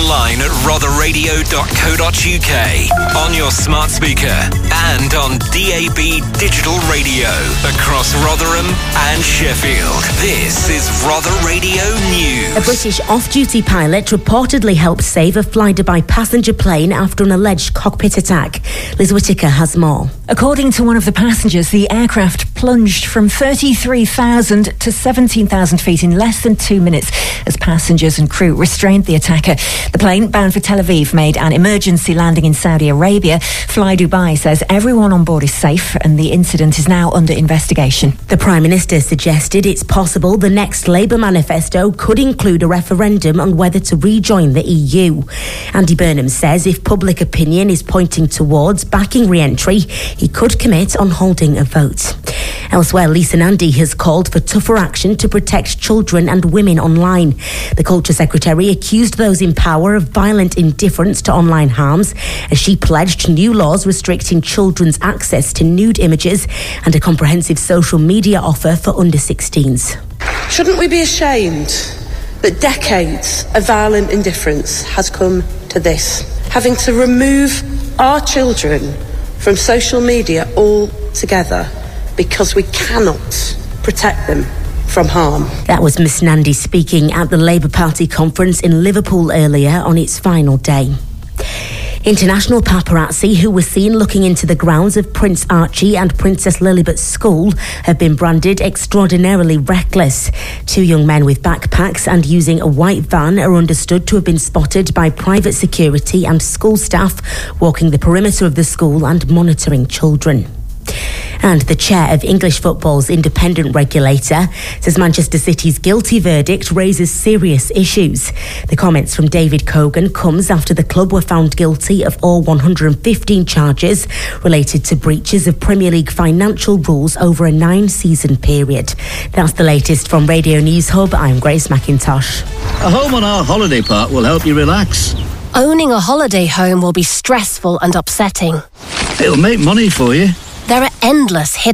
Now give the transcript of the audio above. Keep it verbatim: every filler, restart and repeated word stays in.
online at rother radio dot co dot uk, on your smart speaker and on D A B digital radio across Rotherham and Sheffield. This is Rother Radio News. A British off-duty pilot reportedly helped save a Fly-Dubai passenger plane after an alleged cockpit attack. Liz Whittaker has more. According to one of the passengers, the aircraft plunged from thirty-three thousand to seventeen thousand feet in less than two minutes as passengers and crew restrained the attacker. The plane, bound for Tel Aviv, made an emergency landing in Saudi Arabia. Fly Dubai says everyone on board is safe and the incident is now under investigation. The Prime Minister suggested it's possible the next Labour manifesto could include a referendum on whether to rejoin the E U. Andy Burnham says if public opinion is pointing towards backing re-entry, he could commit on holding a vote. Elsewhere, Lisa Nandy has called for tougher action to protect children and women online. The Culture Secretary accused those in power of violent indifference to online harms as she pledged new laws restricting children's access to nude images and a comprehensive social media offer for under sixteens. Shouldn't we be ashamed that decades of violent indifference has come to this? Having to remove our children from social media altogether because we cannot protect them from harm. That was Miss Nandy speaking at the Labour Party conference in Liverpool earlier on its final day. International paparazzi who were seen looking into the grounds of Prince Archie and Princess Lilibet's school have been branded extraordinarily reckless. Two young men with backpacks and using a white van are understood to have been spotted by private security and school staff walking the perimeter of the school and monitoring children. And the chair of English football's independent regulator says Manchester City's guilty verdict raises serious issues. The comments from David Cogan comes after the club were found guilty of all one hundred fifteen charges related to breaches of Premier League financial rules over a nine-season period. That's the latest from Radio News Hub. I'm Grace McIntosh. A home on our holiday park will help you relax. Owning a holiday home will be stressful and upsetting. It'll make money for you. There are endless hidden